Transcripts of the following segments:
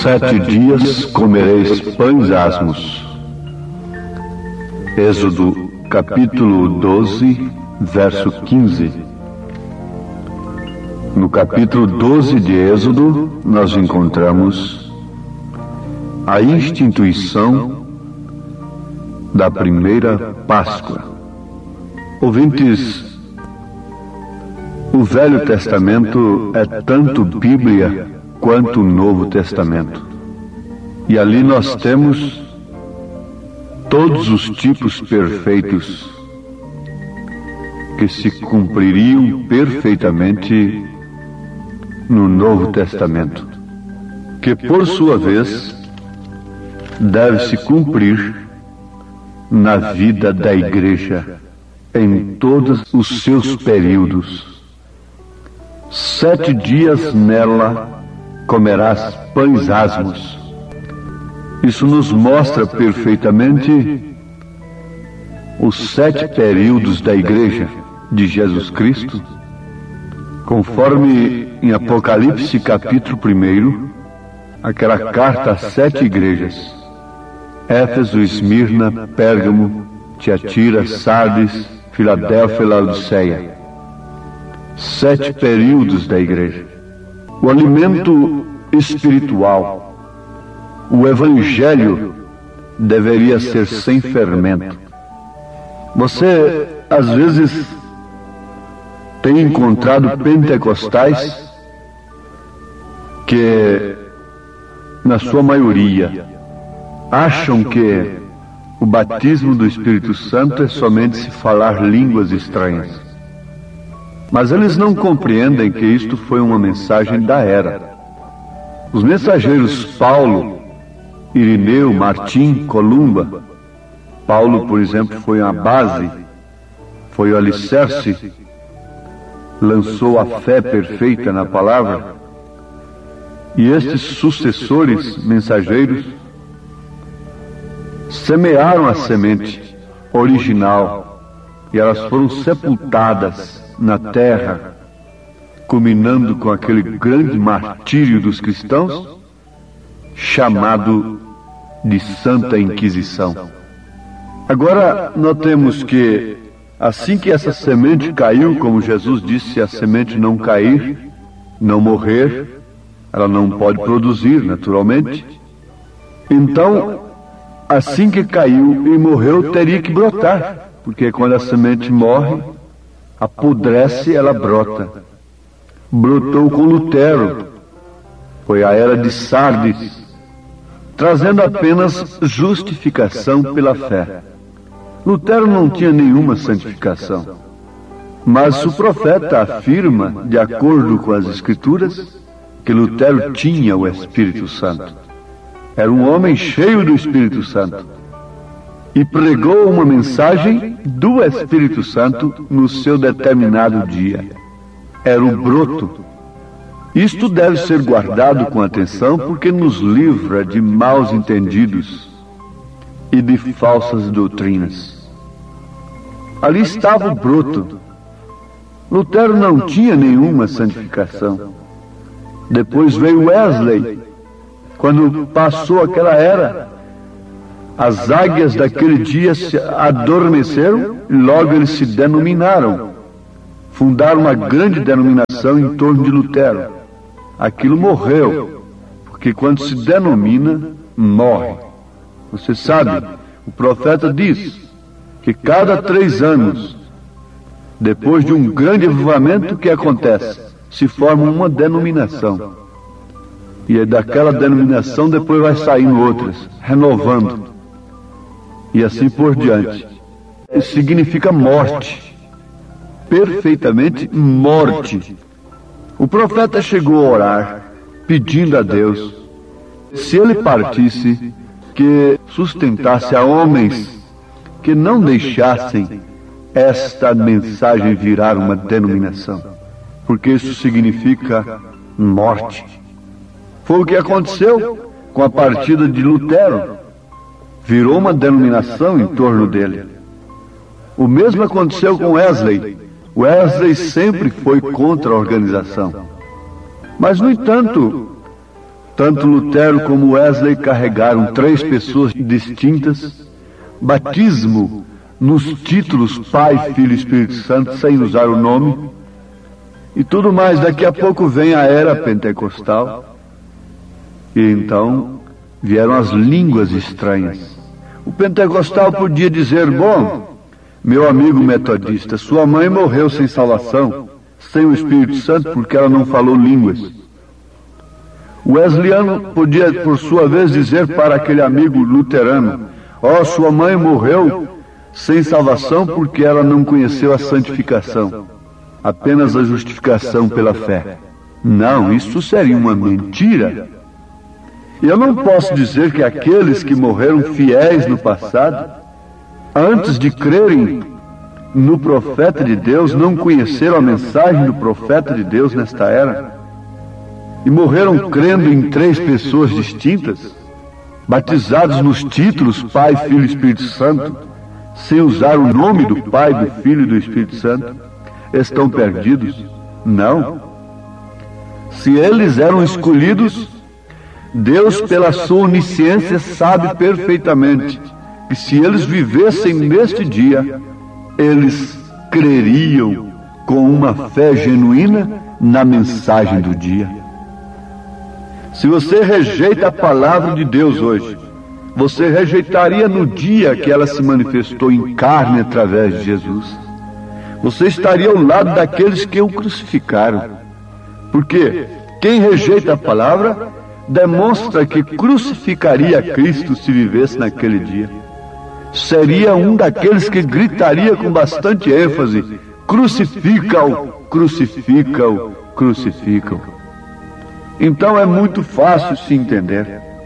7 dias comereis pães asmos. Êxodo capítulo 12, verso 15. No capítulo 12 de Êxodo, nós encontramos a instituição da primeira Páscoa. Ouvintes, o Velho Testamento é tanto Bíblia quanto o Novo Testamento. E ali nós temos todos os tipos perfeitos que se cumpririam perfeitamente no Novo Testamento, que por sua vez deve se cumprir na vida da igreja em todos os seus períodos. 7 dias nela comerás pães asmos. Isso nos mostra perfeitamente os 7 períodos da igreja de Jesus Cristo, conforme em Apocalipse capítulo 1, aquela carta às 7 igrejas: Éfeso, Esmirna, Pérgamo, Tiatira, Sardes, Filadélfia e Laodiceia. 7 períodos da igreja. O alimento espiritual, o evangelho, deveria ser sem fermento. Você, às vezes, tem encontrado pentecostais que, na sua maioria, acham que o batismo do Espírito Santo é somente se falar línguas estranhas. Mas eles não compreendem que isto foi uma mensagem da era. Os mensageiros Paulo, Irineu, Martim, Columba. Paulo, por exemplo, foi a base, foi o alicerce, lançou a fé perfeita na palavra. E estes sucessores mensageiros semearam a semente original e elas foram sepultadas na terra, culminando com aquele grande martírio dos cristãos, chamado de Santa Inquisição. Agora, notemos que, assim que essa semente caiu, como Jesus disse, se a semente não cair, não morrer, ela não pode produzir, naturalmente. Então, assim que caiu e morreu, teria que brotar, porque quando a semente morre, apodrece, ela brota. Brotou com Lutero, foi a era de Sardes, trazendo apenas justificação pela fé. Lutero não tinha nenhuma santificação, mas o profeta afirma, de acordo com as Escrituras, que Lutero tinha o Espírito Santo. Era um homem cheio do Espírito Santo e pregou uma mensagem do Espírito Santo no seu determinado dia. Era o broto. Isto deve ser guardado com atenção porque nos livra de maus entendidos e de falsas doutrinas. Ali estava o broto. Lutero não tinha nenhuma santificação. Depois veio Wesley. Quando passou aquela era, as águias daquele dia se adormeceram e logo eles se denominaram. Fundaram uma grande denominação em torno de Lutero. Aquilo morreu, porque quando se denomina, morre. Você sabe, o profeta diz que cada 3 anos, depois de um grande avivamento, o que acontece? Se forma uma denominação. E daquela denominação depois vai saindo outras, renovando. E assim por diante. Isso significa morte. Perfeitamente morte. O profeta chegou a orar, pedindo a Deus, se ele partisse, que sustentasse a homens que não deixassem esta mensagem virar uma denominação, porque isso significa morte. Foi o que aconteceu com a partida de Lutero. Virou uma denominação em torno dele. O mesmo aconteceu com Wesley. Wesley sempre foi contra a organização. Mas, no entanto, Tanto Lutero como Wesley carregaram 3 pessoas distintas, batismo nos títulos Pai, Filho e Espírito Santo, sem usar o nome, e tudo mais. Daqui a pouco vem a era pentecostal, e então vieram as línguas estranhas. O pentecostal podia dizer: bom, meu amigo metodista, sua mãe morreu sem salvação, sem o Espírito Santo, porque ela não falou línguas. O wesleyano podia, por sua vez, dizer para aquele amigo luterano: ó, sua mãe morreu sem salvação porque ela não conheceu a santificação, apenas a justificação pela fé. Não, isso seria uma mentira. Eu não posso dizer que aqueles que morreram fiéis no passado, antes de crerem no profeta de Deus, não conheceram a mensagem do profeta de Deus nesta era, e morreram crendo em 3 pessoas distintas, batizados nos títulos Pai, Filho e Espírito Santo, sem usar o nome do Pai, do Filho e do Espírito Santo, estão perdidos? Não. Se eles eram escolhidos, Deus, pela sua onisciência, sabe perfeitamente que se eles vivessem neste dia, eles creriam com uma fé genuína na mensagem do dia. Se você rejeita a palavra de Deus hoje, você rejeitaria no dia que ela se manifestou em carne através de Jesus. Você estaria ao lado daqueles que o crucificaram. Porque quem rejeita a palavra demonstra que crucificaria Cristo se vivesse naquele dia. Seria um daqueles que gritaria com bastante ênfase: crucifica-o, crucifica-o, crucifica-o. Então é muito fácil se entender.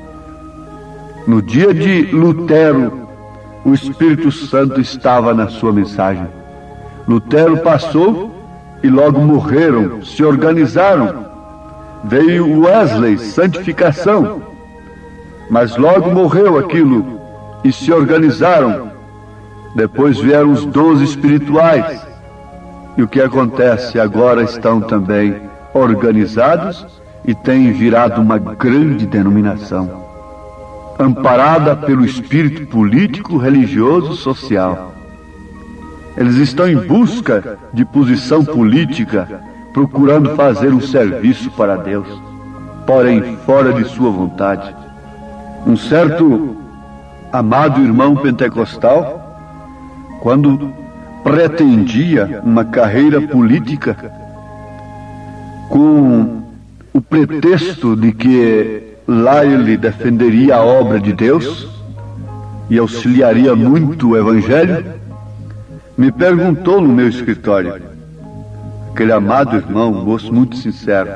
No dia de Lutero, o Espírito Santo estava na sua mensagem. Lutero passou e logo morreram, se organizaram. Veio Wesley, santificação, mas logo morreu aquilo e se organizaram. Depois vieram os dons espirituais. E o que acontece? Agora estão também organizados e têm virado uma grande denominação, amparada pelo espírito político, religioso, social. Eles estão em busca de posição política, procurando fazer um serviço para Deus, porém fora de sua vontade. Um certo amado irmão pentecostal, quando pretendia uma carreira política, com o pretexto de que lá ele defenderia a obra de Deus e auxiliaria muito o Evangelho, me perguntou no meu escritório, aquele amado irmão, um moço muito sincero: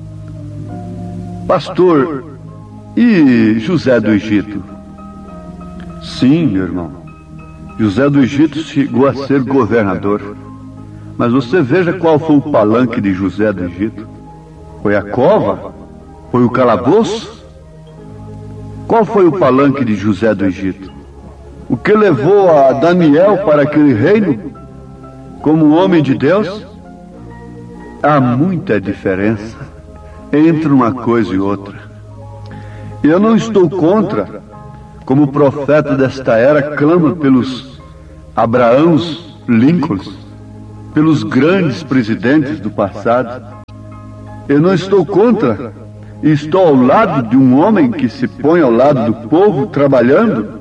pastor, e José do Egito? Sim, meu irmão, José do Egito chegou a ser governador, mas você veja qual foi o palanque de José do Egito. Foi a cova? Foi o calabouço? Qual foi o palanque de José do Egito? O que levou a Daniel para aquele reino como um homem de Deus? Há muita diferença entre uma coisa e outra. Eu não estou contra, como o profeta desta era clama pelos Abraãos, Lincolns, pelos grandes presidentes do passado. Eu não estou contra, e estou ao lado de um homem que se põe ao lado do povo trabalhando,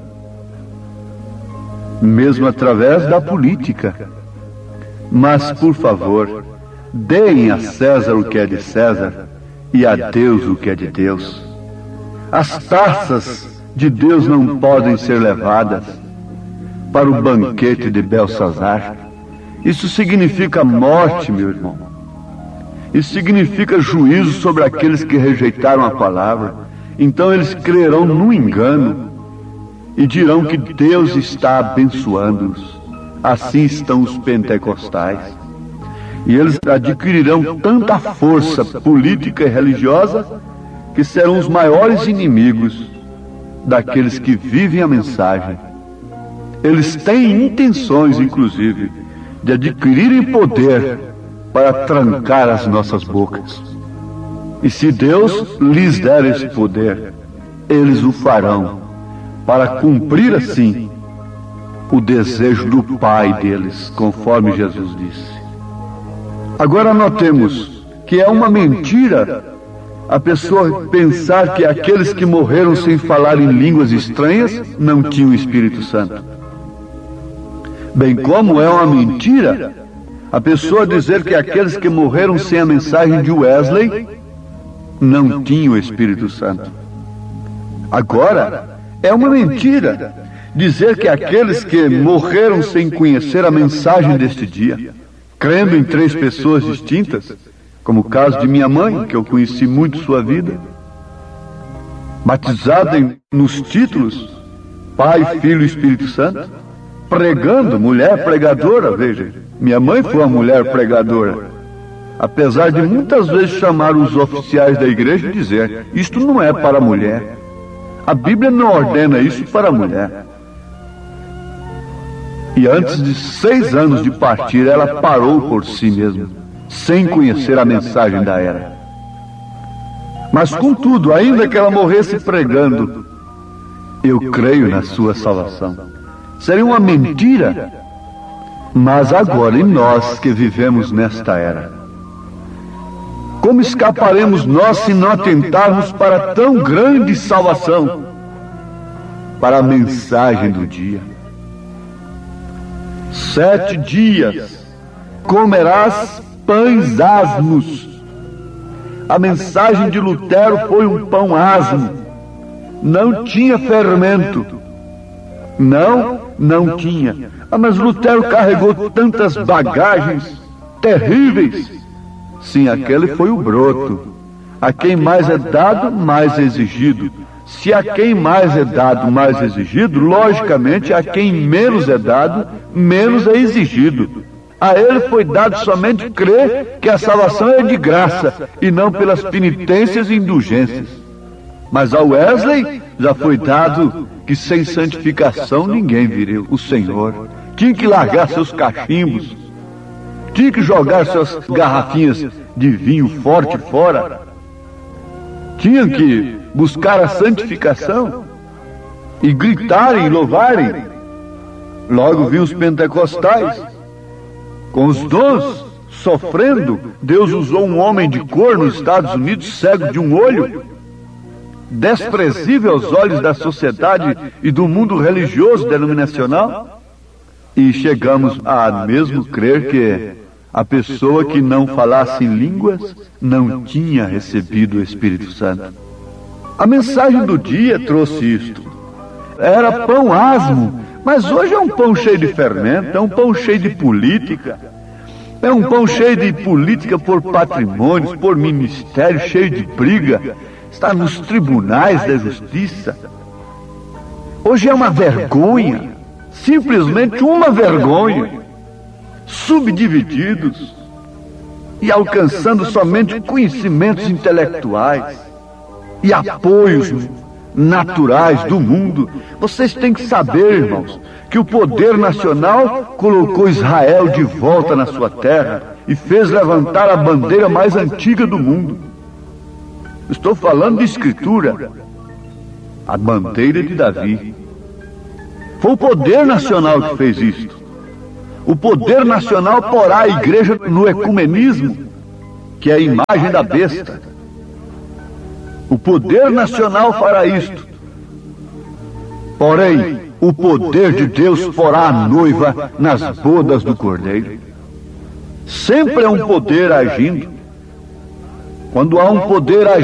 mesmo através da política. Mas, por favor, deem a César o que é de César e a Deus o que é de Deus. As taças de Deus não podem ser levadas para o banquete de Belsazar. Isso significa morte, meu irmão. Isso significa juízo sobre aqueles que rejeitaram a palavra. Então eles crerão no engano e dirão que Deus está abençoando-os. Assim estão os pentecostais. E eles adquirirão tanta força política e religiosa que serão os maiores inimigos daqueles que vivem a mensagem. Eles têm intenções, inclusive, de adquirirem poder para trancar as nossas bocas. E se Deus lhes der esse poder, eles o farão, para cumprir assim o desejo do Pai deles, conforme Jesus disse. Agora notemos que é uma mentira a pessoa pensar que aqueles que morreram sem falar em línguas estranhas não tinham o Espírito Santo. Bem como é uma mentira a pessoa dizer que aqueles que morreram sem a mensagem de Wesley não tinham o Espírito Santo. Agora, é uma mentira dizer que aqueles que morreram sem conhecer a mensagem deste dia, crendo em 3 pessoas distintas, como o caso de minha mãe, que eu conheci muito sua vida, batizada nos títulos Pai, Filho e Espírito Santo, pregando, mulher pregadora, veja, minha mãe foi uma mulher pregadora, apesar de muitas vezes chamar os oficiais da igreja e dizer, isto não é para a mulher, a Bíblia não ordena isso para a mulher. E antes de 6 anos de partir, ela parou por si mesma, sem conhecer a mensagem da era. Mas contudo, ainda que ela morresse pregando, eu creio na sua salvação. Seria uma mentira, mas agora em nós que vivemos nesta era, como escaparemos nós se não atentarmos para tão grande salvação, para a mensagem do dia? 7 dias comerás pães asmos. A mensagem de Lutero foi um pão asmo, não tinha fermento. Não tinha. Mas Lutero carregou tantas bagagens terríveis. Sim, aquele foi o broto. A quem mais é dado, mais é exigido. Se a quem mais é dado, mais é exigido, logicamente a quem menos é dado, menos é exigido. A ele foi dado somente crer que a salvação é de graça e não pelas penitências e indulgências. Mas a Wesley já foi dado que sem santificação ninguém viria o Senhor. Tinha que largar seus cachimbos, tinha que jogar suas garrafinhas de vinho forte fora, tinha que buscar a santificação e gritarem e louvarem. Logo vi os pentecostais com os dons sofrendo. Deus usou um homem de cor nos Estados Unidos, cego de um olho, desprezível aos olhos da sociedade e do mundo religioso denominacional, e chegamos a mesmo crer que a pessoa que não falasse em línguas não tinha recebido o Espírito Santo. A mensagem do dia trouxe isto. Era pão asmo, mas hoje é um pão cheio de fermento, é um pão cheio de política, é um pão cheio de política por patrimônios, por ministério, cheio de briga, está nos tribunais da justiça. Hoje é uma vergonha, simplesmente uma vergonha, subdivididos e alcançando somente conhecimentos intelectuais e apoios naturais do mundo. Vocês têm que saber, irmãos, que o poder nacional colocou Israel de volta na sua terra e fez levantar a bandeira mais antiga do mundo. Estou falando de Escritura, a bandeira de Davi. Foi o poder nacional que fez isto. O poder nacional porá a igreja no ecumenismo, que é a imagem da besta. O poder nacional fará isto. Porém, o poder de Deus porá a noiva nas bodas do Cordeiro. Sempre é um poder agindo. Quando há um poder agindo,